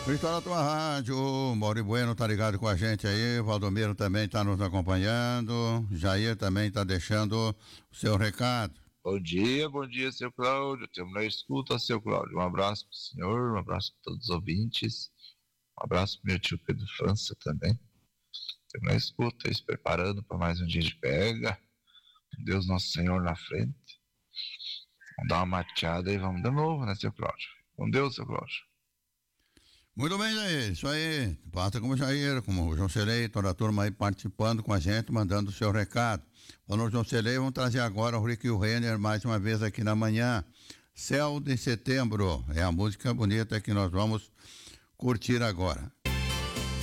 Está na tua rádio, Mauri Bueno tá ligado com a gente aí, Valdomiro também está nos acompanhando, Jair também está deixando o seu recado. Bom dia, seu Cláudio, temos na escuta, seu Cláudio, um abraço pro senhor, um abraço para todos os ouvintes, um abraço pro meu tio Pedro França também, temos na escuta, aí se preparando para mais um dia de pega, Deus Nosso Senhor na frente, vamos dar uma mateada e vamos de novo, né, seu Cláudio? Com Deus, seu Cláudio. Muito bem, Jair, isso aí, passa como Jair, como o João Celei, toda a turma aí participando com a gente, mandando o seu recado. Falando o João Celei, vamos trazer agora o Rick e o Renner mais uma vez aqui na manhã. Céu de Setembro, é a música bonita que nós vamos curtir agora.